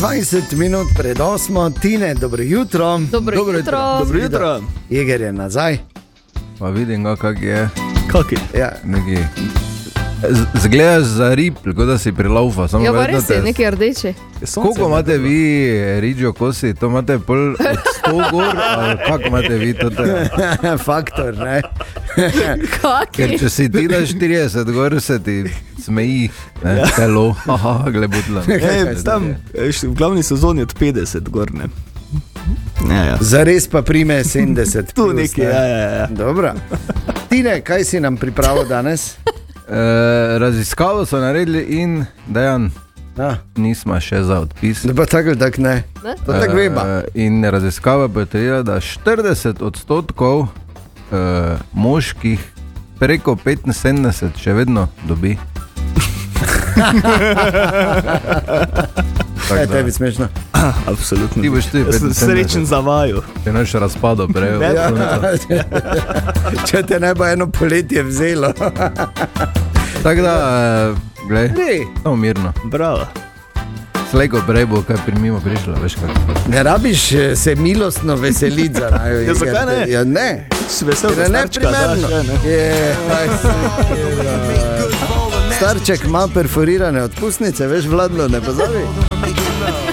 20 minut pred 8, Tine, dobro jutro. Dobro jutro. Jeger je nazaj. Pa vidim ga, kak je. Kaki? Ja. Neki... Zgledaš za rib, kot da si prilaufa. Ja, pa res je, neki rdeči. Koliko imate vi riđo kosi? To imate pol od 100 gor, ali kako imate vi to? Faktor, ne? Kaki? Ker če si ti da 40 gor, se ti smeji, ne? Telo. Aha, gle butla. Tam, v glavni sezoni od 50 gor, ne? Ja. Zares pa prime 70. Tu neki, ja. Dobro. Tine, kaj si nam pripravil danes? Raziskavo so naredili in Dejan, nismo še za odpis. Da pa tako ne. To tako veba. In raziskava potrdila, da 40% moških preko 75 še vedno dobi. Kaj tebi smešno? Absolutno. Ti boš tudi 75. Srečen za vaju. Ti noš razpado prej. Če te ne bo eno poletje vzelo. Tako da, glej, samo mirno. Bravo. Slejko prej bo kaj mimo prišlo, veš kako. Ne rabiš se milostno veseliti za rajo. Ja, zakaj ne? Ja, ne. Vesel ne primerno. Starček ima perforirane odpustnice, veš, Vladlo, ne pozabi.